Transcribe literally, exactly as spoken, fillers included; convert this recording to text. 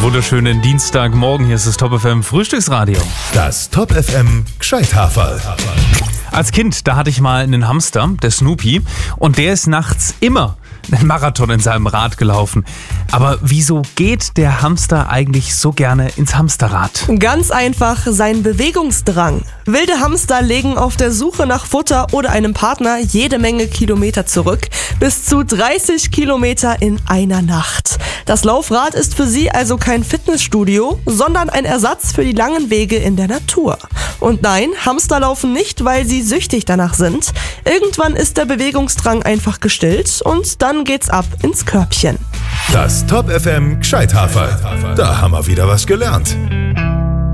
wunderschönen Dienstagmorgen. Hier ist das Top F M Frühstücksradio. Das Top F M Gscheithaferl. Als Kind, da hatte ich mal einen Hamster, der Snoopy, und der ist nachts immer einen Marathon in seinem Rad gelaufen. Aber wieso geht der Hamster eigentlich so gerne ins Hamsterrad? Ganz einfach sein Bewegungsdrang. Wilde Hamster legen auf der Suche nach Futter oder einem Partner jede Menge Kilometer zurück. Bis zu dreißig Kilometer in einer Nacht. Das Laufrad ist für sie also kein Fitnessstudio, sondern ein Ersatz für die langen Wege in der Natur. Und nein, Hamster laufen nicht, weil sie süchtig danach sind. Irgendwann ist der Bewegungsdrang einfach gestillt und dann geht's ab ins Körbchen. Das Top F M Gscheithaferl. Da haben wir wieder was gelernt.